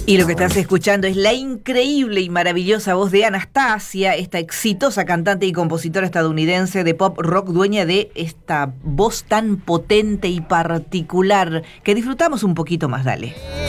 Y lo que estás escuchando es la increíble y maravillosa voz de Anastacia, esta exitosa cantante y compositora estadounidense de pop rock, dueña de esta voz tan potente y particular que disfrutamos un poquito más. Dale.